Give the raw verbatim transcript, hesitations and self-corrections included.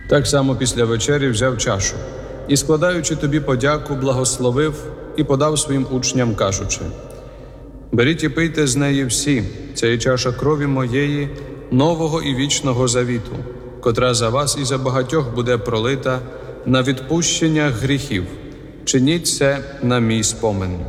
Так само після вечері взяв чашу і, складаючи тобі подяку, благословив і подав своїм учням, кажучи: «Беріть і пийте з неї всі, це є чаша крові моєї, нового і вічного завіту, котра за вас і за багатьох буде пролита на відпущення гріхів. Чиніть це на мій спомин».